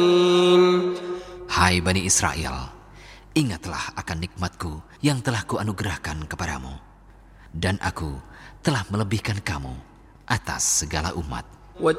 Hai Bani Israel, ingatlah akan nikmatku yang telah kuanugerahkan kepadamu. Dan aku telah melebihkan kamu atas segala umat.